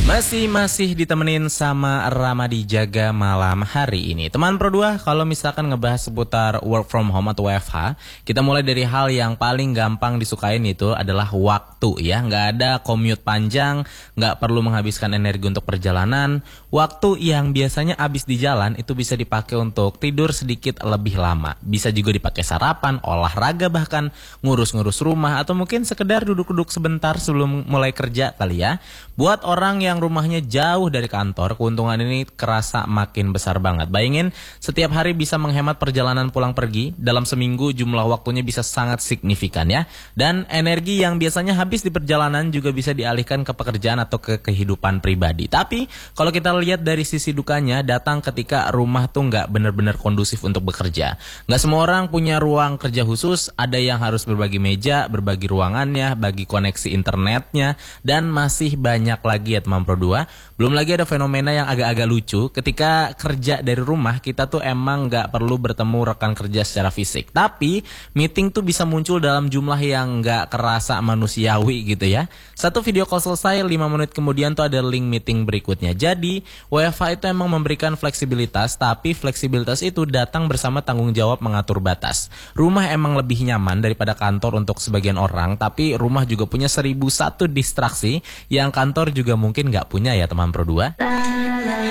Masih ditemenin sama Ramadi Jaga malam hari ini. Teman Pro 2, kalau misalkan ngebahas seputar work from home atau WFH, kita mulai dari hal yang paling gampang disukain itu adalah waktu ya. Nggak ada commute panjang, nggak perlu menghabiskan energi untuk perjalanan. Waktu yang biasanya habis di jalan itu bisa dipakai untuk tidur sedikit lebih lama. Bisa juga dipakai sarapan, olahraga, bahkan ngurus-ngurus rumah, atau mungkin sekedar duduk-duduk sebentar sebelum mulai kerja kali ya. Buat orang yang rumahnya jauh dari kantor, keuntungan ini kerasa makin besar banget. Bayangin, setiap hari bisa menghemat perjalanan pulang pergi. Dalam seminggu jumlah waktunya bisa sangat signifikan ya. Dan energi yang biasanya habis di perjalanan juga bisa dialihkan ke pekerjaan atau ke kehidupan pribadi. Tapi kalau kita lihat dari sisi dukanya, datang ketika rumah tuh nggak benar-benar kondusif untuk bekerja. Nggak semua orang punya ruang kerja khusus. Ada yang harus berbagi meja, berbagi ruangannya, bagi koneksi internetnya, dan masih banyak lagi ya teman Pro 2. Belum lagi ada fenomena yang agak-agak lucu. Ketika kerja dari rumah, kita tuh emang nggak perlu bertemu rekan kerja secara fisik. Tapi meeting tuh bisa muncul dalam jumlah yang nggak kerasa manusiawi gitu ya. Satu video call selesai, 5 menit kemudian tuh ada link meeting berikutnya. Jadi WFH itu emang memberikan fleksibilitas, tapi fleksibilitas itu datang bersama tanggung jawab mengatur batas. Rumah emang lebih nyaman daripada kantor untuk sebagian orang, tapi rumah juga punya 1001 distraksi yang kantor juga mungkin nggak punya ya teman Pro 2.